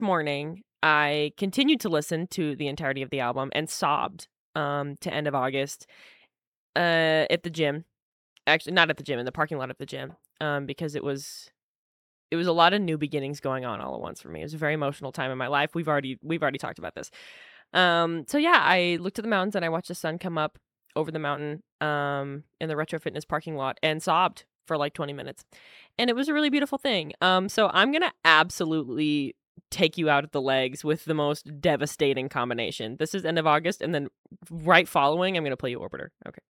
morning, I continued to listen to the entirety of the album and sobbed, to End of August, at the gym. Actually, not at the gym, in the parking lot of the gym, because it was a lot of new beginnings going on all at once for me. It was a very emotional time in my life. We've already talked about this. So yeah, I looked at the mountains and I watched the sun come up over the mountain, in the Retro Fitness parking lot and sobbed for like 20 minutes. And it was a really beautiful thing. So I'm gonna absolutely take you out at the legs with the most devastating combination. This is End of August, and then right following, I'm gonna play you Orbiter. Okay.